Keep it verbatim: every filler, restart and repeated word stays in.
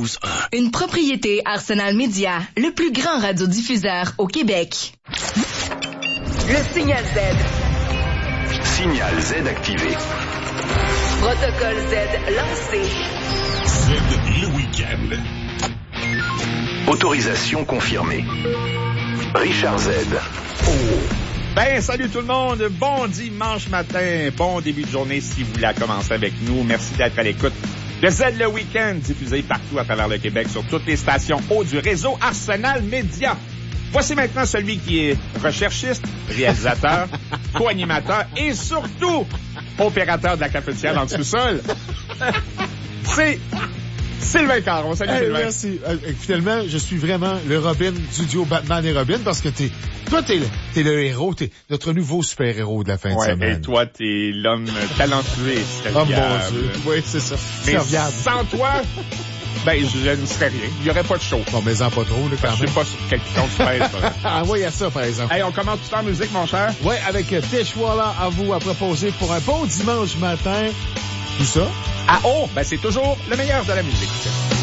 douze un. Une propriété Arsenal Média, le plus grand radiodiffuseur au Québec. Le signal Z. Signal Z activé. Protocole Z lancé. Z le week-end. Autorisation confirmée. Richard Z. Oh. Ben, salut tout le monde. Bon dimanche matin. Bon début de journée si vous la commencez avec nous. Merci d'être à l'écoute de Z le week-end, diffusé partout à travers le Québec sur toutes les stations haut du réseau Arsenal Média. Voici maintenant celui qui est recherchiste, réalisateur, co-animateur et surtout opérateur de la cafetière dans le sous-sol. C'est Sylvain Caron. Salut hey, Sylvain. Merci. Euh, finalement, je suis vraiment le Robin du duo Batman et Robin parce que t'es, toi, t'es le, t'es le héros, t'es notre nouveau super-héros de la fin Ouais, de semaine. et toi, t'es l'homme talentueux et Oh serviable. mon Dieu. Oui, c'est ça. Mais Serviable. sans toi, ben, je ne serais rien. Il n'y aurait pas de show. Bon, mais en pas trop, là, quand Je même. sais pas sur quel piton tu pèses. Ah, oui, il y a ça, par exemple. Hey, on commence tout en musique, mon cher. Ouais, avec euh, Teshwala à vous à proposer pour un bon dimanche matin. Tout ça? Ah oh, ben c'est toujours le meilleur de la musique.